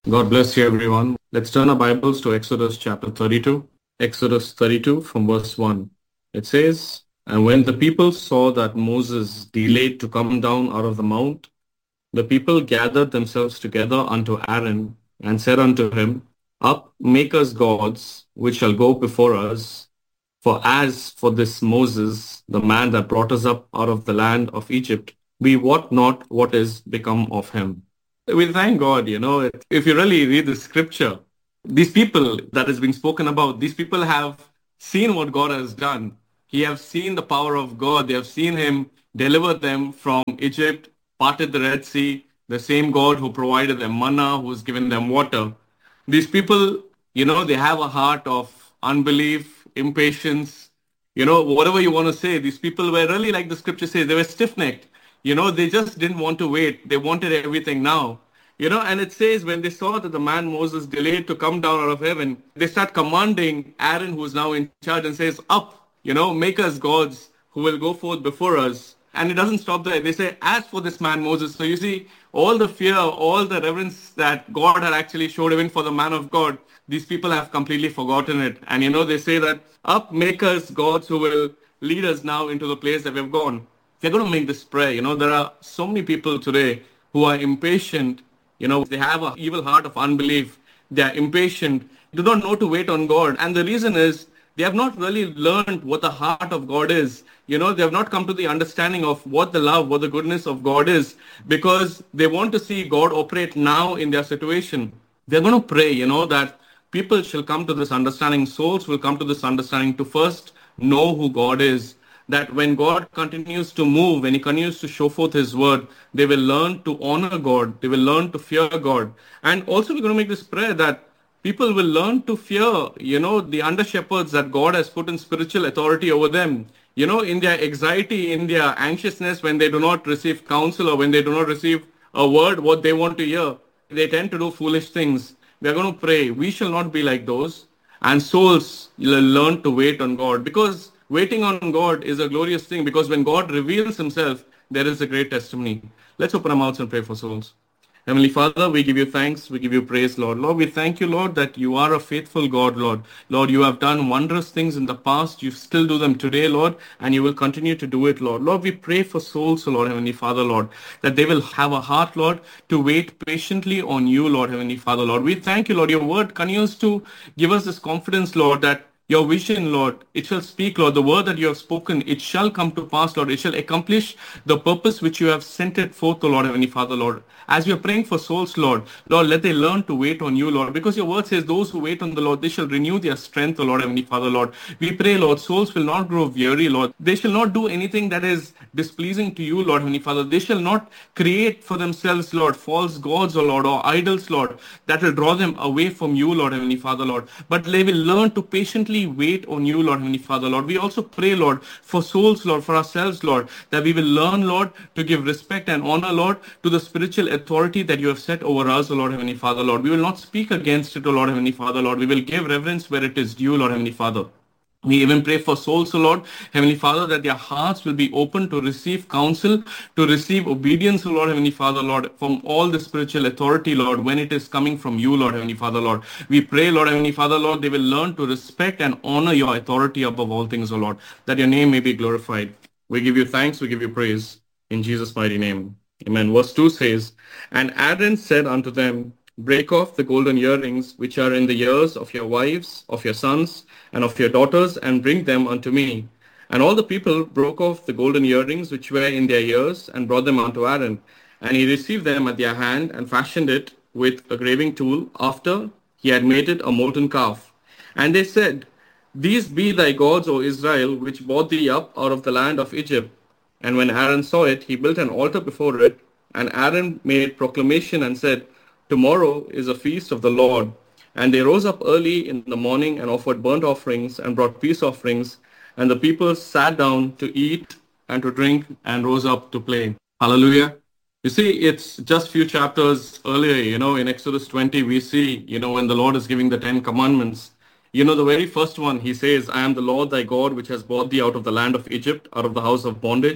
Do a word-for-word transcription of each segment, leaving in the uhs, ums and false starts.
God bless you, everyone. Let's turn our Bibles to Exodus chapter thirty-two. Exodus thirty-two from verse one. It says, And when the people saw that Moses delayed to come down out of the mount, the people gathered themselves together unto Aaron and said unto him, Up, make us gods, which shall go before us. For as for this Moses, the man that brought us up out of the land of Egypt, we wot not what is become of him. We thank God, you know, if you really read the scripture, these people that is being spoken about, these people have seen what God has done. He have seen the power of God. They have seen him deliver them from Egypt, parted the Red Sea, the same God who provided them manna, who's given them water. These people, you know, they have a heart of unbelief, impatience, you know, whatever you want to say. These people were really, like the scripture says, they were stiff-necked. You know, they just didn't want to wait. They wanted everything now. You know, and it says when they saw that the man Moses delayed to come down out of heaven, they start commanding Aaron, who is now in charge, and says, Up, you know, make us gods who will go forth before us. And it doesn't stop there. They say, As for this man Moses. So you see, all the fear, all the reverence that God had actually showed even for the man of God, these people have completely forgotten it. And you know, they say that, Up, make us gods who will lead us now into the place that we've gone. If you're going to make this prayer, you know, there are so many people today who are impatient. You know, they have an evil heart of unbelief. They are impatient, do not know to wait on God. And the reason is they have not really learned what the heart of God is. You know, they have not come to the understanding of what the love, what the goodness of God is, because they want to see God operate now in their situation. They're going to pray, you know, that people shall come to this understanding, souls will come to this understanding to first know who God is. That when God continues to move, when he continues to show forth his word, they will learn to honor God. They will learn to fear God. And also we're going to make this prayer that people will learn to fear, you know, the under shepherds that God has put in spiritual authority over them. You know, in their anxiety, in their anxiousness, when they do not receive counsel or when they do not receive a word, what they want to hear, they tend to do foolish things. We are going to pray. We shall not be like those. And souls will learn to wait on God, because waiting on God is a glorious thing, because when God reveals himself, there is a great testimony. Let's open our mouths and pray for souls. Heavenly Father, we give you thanks. We give you praise, Lord. Lord, we thank you, Lord, that you are a faithful God, Lord. Lord, you have done wondrous things in the past. You still do them today, Lord, and you will continue to do it, Lord. Lord, we pray for souls, Lord, Heavenly Father, Lord, that they will have a heart, Lord, to wait patiently on you, Lord, Heavenly Father, Lord. We thank you, Lord. Your word continues to give us this confidence, Lord, that your vision, Lord, it shall speak, Lord. The word that you have spoken, it shall come to pass, Lord. It shall accomplish the purpose which you have sent it forth, O Lord, Heavenly Father, Lord. As we are praying for souls, Lord, Lord, let they learn to wait on you, Lord, because your word says those who wait on the Lord, they shall renew their strength, O Lord, Heavenly Father, Lord. We pray, Lord, souls will not grow weary, Lord. They shall not do anything that is displeasing to you, Lord, Heavenly Father. They shall not create for themselves, Lord, false gods, O Lord, or idols, Lord, that will draw them away from you, Lord, Heavenly Father, Lord. But they will learn to patiently wait on you, Lord, Heavenly Father, Lord. We also pray, Lord, for souls, Lord, for ourselves, Lord, that we will learn, Lord, to give respect and honor, Lord, to the spiritual authority that you have set over us, O Lord, Heavenly Father, Lord. We will not speak against it, O Lord, Heavenly Father, Lord. We will give reverence where it is due, Lord, Heavenly Father. We even pray for souls, O Lord, Heavenly Father, that their hearts will be open to receive counsel, to receive obedience, O Lord, Heavenly Father, Lord, from all the spiritual authority, Lord, when it is coming from you, Lord, Heavenly Father, Lord. We pray, Lord, Heavenly Father, Lord, they will learn to respect and honor your authority above all things, O Lord, that your name may be glorified. We give you thanks, we give you praise, in Jesus' mighty name. Amen. Verse two says, And Aaron said unto them, Break off the golden earrings which are in the ears of your wives, of your sons, and of your daughters, and bring them unto me. And all the people broke off the golden earrings which were in their ears, and brought them unto Aaron. And he received them at their hand, and fashioned it with a graving tool, after he had made it a molten calf. And they said, These be thy gods, O Israel, which brought thee up out of the land of Egypt. And when Aaron saw it, he built an altar before it. And Aaron made proclamation and said, Tomorrow is a feast of the Lord. And they rose up early in the morning and offered burnt offerings and brought peace offerings. And the people sat down to eat and to drink and rose up to play. Hallelujah. You see, it's just few chapters earlier, you know, in Exodus twenty, we see, you know, when the Lord is giving the Ten Commandments, you know, the very first one, he says, I am the Lord thy God, which has brought thee out of the land of Egypt, out of the house of bondage.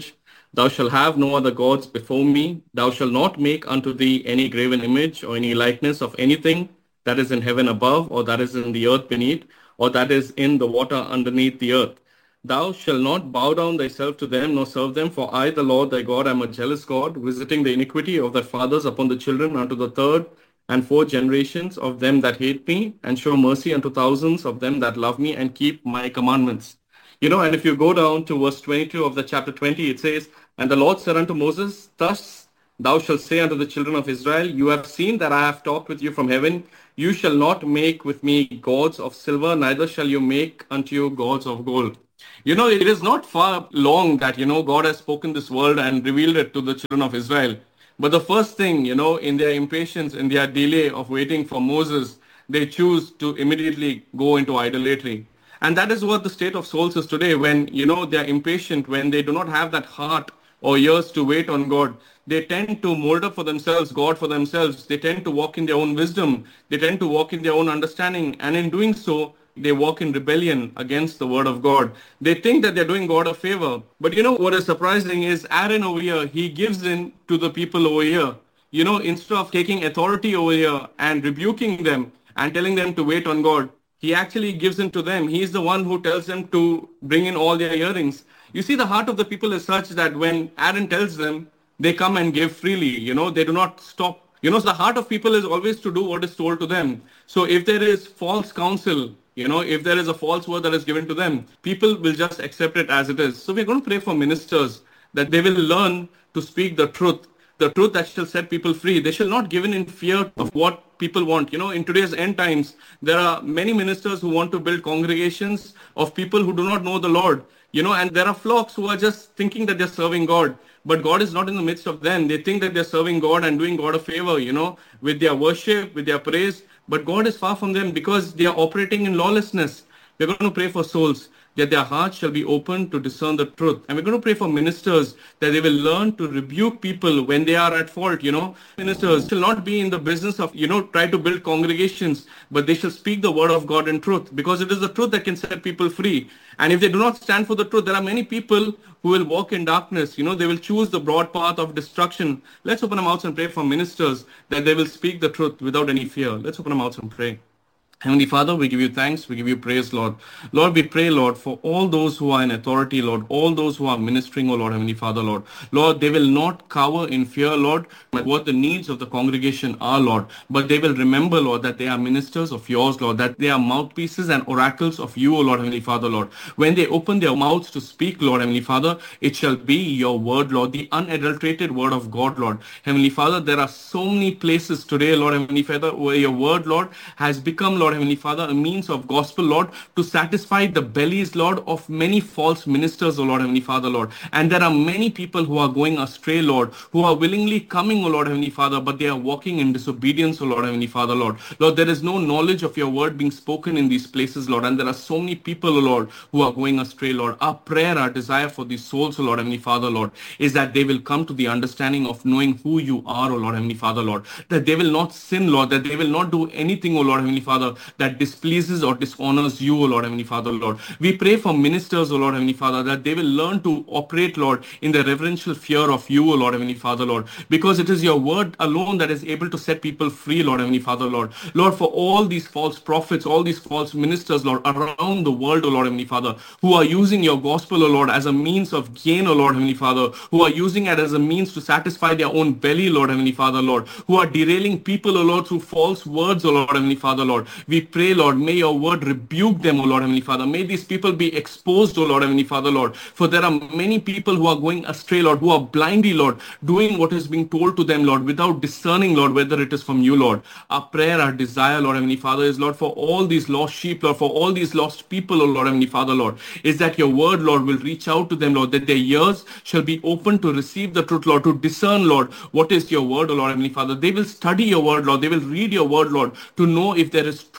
Thou shalt have no other gods before me. Thou shalt not make unto thee any graven image or any likeness of anything that is in heaven above, or that is in the earth beneath, or that is in the water underneath the earth. Thou shalt not bow down thyself to them, nor serve them, for I, the Lord thy God, am a jealous God, visiting the iniquity of thy fathers upon the children unto the third and fourth generations of them that hate me, and show mercy unto thousands of them that love me and keep my commandments. You know, and if you go down to verse twenty-two of the chapter twenty, it says, And the Lord said unto Moses, Thus thou shalt say unto the children of Israel, You have seen that I have talked with you from heaven. You shall not make with me gods of silver, neither shall you make unto you gods of gold. You know, it is not far long that, you know, God has spoken this word and revealed it to the children of Israel. But the first thing, you know, in their impatience, in their delay of waiting for Moses, they choose to immediately go into idolatry. And that is what the state of souls is today when, you know, they're impatient, when they do not have that heart or ears to wait on God. They tend to mold up for themselves, God for themselves. They tend to walk in their own wisdom. They tend to walk in their own understanding. And in doing so, they walk in rebellion against the word of God. They think that they're doing God a favor. But you know what is surprising is Aaron over here, he gives in to the people over here. You know, instead of taking authority over here and rebuking them and telling them to wait on God, he actually gives in to them. He is the one who tells them to bring in all their earrings. You see, the heart of the people is such that when Aaron tells them, they come and give freely. You know, they do not stop. You know, so the heart of people is always to do what is told to them. So if there is false counsel, you know, if there is a false word that is given to them, people will just accept it as it is. So we're going to pray for ministers that they will learn to speak the truth, the truth that shall set people free. They shall not give in in fear of what people want. You know, in today's end times, there are many ministers who want to build congregations of people who do not know the Lord. You know, and there are flocks who are just thinking that they're serving God, but God is not in the midst of them. They think that they're serving God and doing God a favor, you know, with their worship, with their praise, but God is far from them because they are operating in lawlessness. We're going to pray for souls, that their hearts shall be open to discern the truth. And we're going to pray for ministers that they will learn to rebuke people when they are at fault, you know. Ministers shall not be in the business of, you know, try to build congregations, but they shall speak the word of God in truth, because it is the truth that can set people free. And if they do not stand for the truth, there are many people who will walk in darkness. You know, they will choose the broad path of destruction. Let's open our mouths and pray for ministers that they will speak the truth without any fear. Let's open our mouths and pray. Heavenly Father, we give you thanks, we give you praise, Lord. Lord, we pray, Lord, for all those who are in authority, Lord, all those who are ministering, oh Lord, Heavenly Father, Lord. Lord, they will not cower in fear, Lord, what the needs of the congregation are, Lord, but they will remember, Lord, that they are ministers of yours, Lord, that they are mouthpieces and oracles of you, oh Lord, Heavenly Father, Lord. When they open their mouths to speak, Lord, Heavenly Father, it shall be your word, Lord, the unadulterated word of God, Lord. Heavenly Father, there are so many places today, Lord, Heavenly Father, where your word, Lord, has become, Lord, Heavenly Father, a means of gospel, Lord, to satisfy the bellies, Lord, of many false ministers, O Lord, Heavenly Father, Lord. And there are many people who are going astray, Lord, who are willingly coming, O Lord, Heavenly Father, but they are walking in disobedience, O Lord, Heavenly Father, Lord. Lord, there is no knowledge of your word being spoken in these places, Lord, and there are so many people, O Lord, who are going astray, Lord. Our prayer, our desire for these souls, O Lord, Heavenly Father, Lord, is that they will come to the understanding of knowing who you are, O Lord, Heavenly Father, Lord, that they will not sin, Lord, that they will not do anything, O Lord, Heavenly Father, that displeases or dishonors you, O Lord, Heavenly Father, Lord. We pray for ministers, O Lord, Heavenly Father, that they will learn to operate, Lord, in the reverential fear of you, O Lord, Heavenly Father, Lord, because it is your word alone that is able to set people free, Lord, Heavenly Father, Lord. Lord, for all these false prophets, all these false ministers, Lord, around the world, O Lord, Heavenly Father, who are using your gospel, O Lord, as a means of gain, O Lord, Heavenly Father, who are using it as a means to satisfy their own belly, Lord, Heavenly Father, Lord, who are derailing people, O Lord, through false words, O Lord, Heavenly Father, Lord. We pray, Lord, may your word rebuke them, O Lord, Heavenly Father. May these people be exposed, O Lord, Heavenly Father, Lord. For there are many people who are going astray, Lord, who are blindly, Lord, doing what is being told to them, Lord, without discerning, Lord, whether it is from you, Lord. Our prayer, our desire, Lord, Heavenly Father, is, Lord, for all these lost sheep, Lord, for all these lost people, O Lord, Heavenly Father, Lord, is that your word, Lord, will reach out to them, Lord, that their ears shall be open to receive the truth, Lord, to discern, Lord, what is your word, O Lord, Heavenly Father. They will study your word, Lord. They will read your word, Lord, to know if there is truth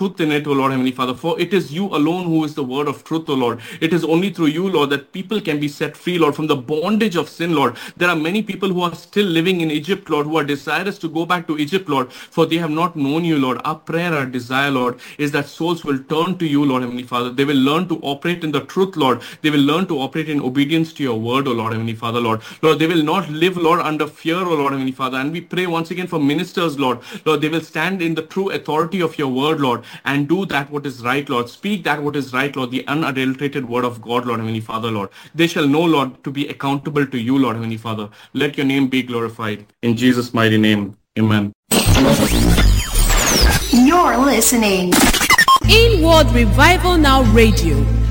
truth in it, O Lord Heavenly Father. For it is you alone who is the word of truth, O Lord. It is only through you, Lord, that people can be set free, Lord, from the bondage of sin, Lord. There are many people who are still living in Egypt, Lord, who are desirous to go back to Egypt, Lord, for they have not known you, Lord. Our prayer, our desire, Lord, is that souls will turn to you, Lord Heavenly Father. They will learn to operate in the truth, Lord. They will learn to operate in obedience to your word, O Lord Heavenly Father, Lord. Lord, they will not live, Lord, under fear, O Lord Heavenly Father. And we pray once again for ministers, Lord. Lord, they will stand in the true authority of your word, Lord, and do that what is right, Lord. Speak that what is right, Lord, the unadulterated word of God, Lord Heavenly Father, Lord. They shall know, Lord, to be accountable to you, Lord Heavenly Father. Let your name be glorified. In Jesus' mighty name, amen. You're listening. Inward Revival Now Radio.